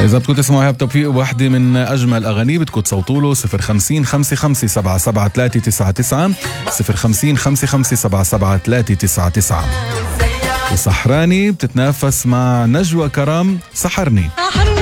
إذا بدكم تسمعوا إيهاب توفيق واحدة من أجمل أغاني بدكم تصوتوا له 050 55 77 399 050 55 77 399. وسحراني بتتنافس مع نجوى كرام سحرني.